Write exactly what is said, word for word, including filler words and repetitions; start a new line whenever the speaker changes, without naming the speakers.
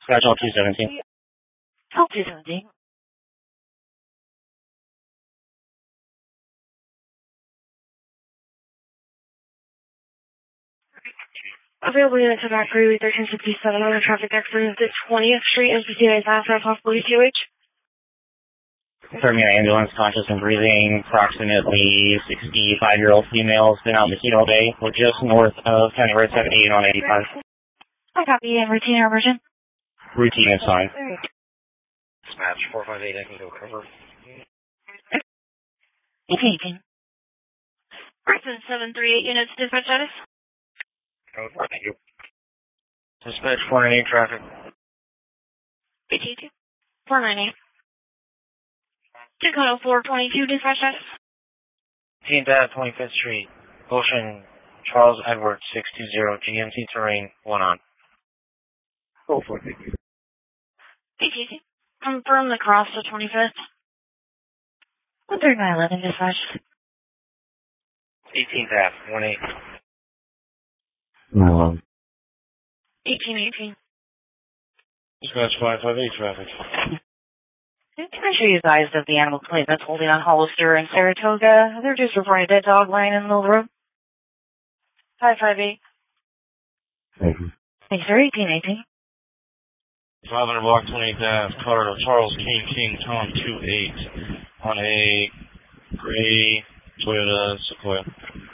Schedule two seventeen.
Oh, two seventeen. Available units of Macquarie thirteen sixty-seven on the traffic accident at twentieth Street and fifty-ninth Ave, possibly T H.
Serving an ambulance, conscious and breathing, approximately sixty-five-year-old female, has been out in the heat all day. We're just north of County Road seventy-eight on eighty-five.
I copy and routine or emergent.
Routine is fine.
Dispatch four five eight, I can go cover.
eighteen eighteen. Person seven three eight units, dispatch status.
Code thank you. Dispatch four nine eight traffic.
eighteen eighteen. four nine eight. Dakota four twenty-two, dispatch status.
eighteenth Ave, twenty-fifth Street. Ocean, Charles Edwards, six two zero, G M T terrain, one on.
Oh, four, thank you.
eighteen eighteen. Confirm the cross to twenty-fifth. one thirty-nine eleven, dispatch.
eighteenth Ave, one eight.
No.
eighteen eighteen.
Dispatch five five eight traffic.
Can I show you guys of the animal complaint that's holding on Hollister and Saratoga? They're just reporting a dead dog lying in the middle of the road. five five eight.
Thank you.
Thanks, sir. eighteen eighteen.
five hundred block twenty-eighth Ave, car of Charles King King Tom two eight on a gray Toyota Sequoia.